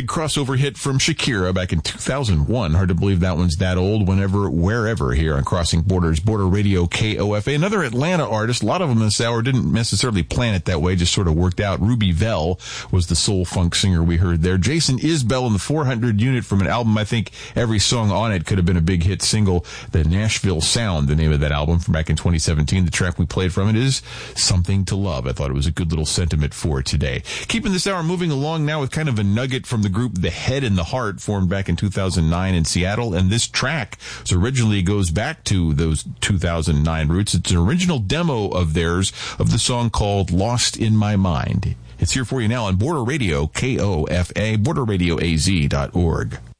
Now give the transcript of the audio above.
big crossover hit from Shakira back in 2001. Hard to believe that one's that old. Whenever, wherever here on Crossing Borders, Border Radio KOFA. Another Atlanta artist. A lot of them this hour didn't necessarily plan it that way, just sort of worked out. Ruby Vell was the soul funk singer we heard there. Jason Isbell in the 400 unit from an album. I think every song on it could have been a big hit single. The Nashville Sound, the name of that album from back in 2017. The track we played from it is Something to Love. I thought it was a good little sentiment for today. Keeping this hour moving along now with kind of a nugget from the group The Head and the Heart, formed back in 2009 in Seattle. And this track originally goes back to those 2009 roots. It's an original demo of theirs of the song called Lost in My Mind. It's here for you now on Border Radio KOFA, borderradioaz.org.